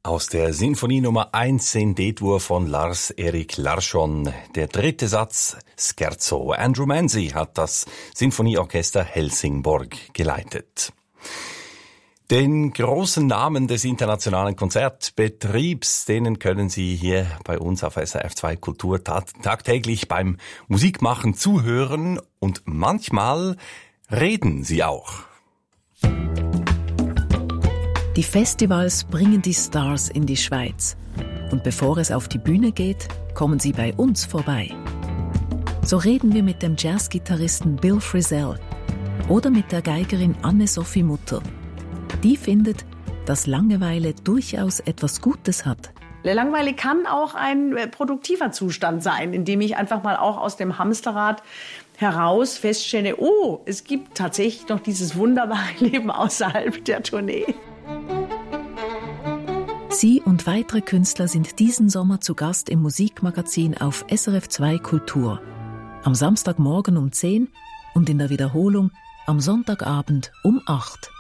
Aus der Sinfonie Nummer 1 in D-Dur von Lars-Erik Larsson. Der dritte Satz, Scherzo. Andrew Manzi hat das Sinfonieorchester Helsingborg geleitet. Den großen Namen des internationalen Konzertbetriebs, denen können Sie hier bei uns auf SRF 2 Kultur tagtäglich beim Musikmachen zuhören und manchmal reden sie auch. Die Festivals bringen die Stars in die Schweiz. Und bevor es auf die Bühne geht, kommen sie bei uns vorbei. So reden wir mit dem Jazzgitarristen Bill Frisell oder mit der Geigerin Anne-Sophie Mutter. Die findet, dass Langeweile durchaus etwas Gutes hat. Langeweile kann auch ein produktiver Zustand sein, in dem ich einfach mal auch aus dem Hamsterrad heraus feststelle, oh, es gibt tatsächlich noch dieses wunderbare Leben außerhalb der Tournee. Sie und weitere Künstler sind diesen Sommer zu Gast im Musikmagazin auf SRF 2 Kultur. Am Samstagmorgen um 10 und in der Wiederholung am Sonntagabend um 8.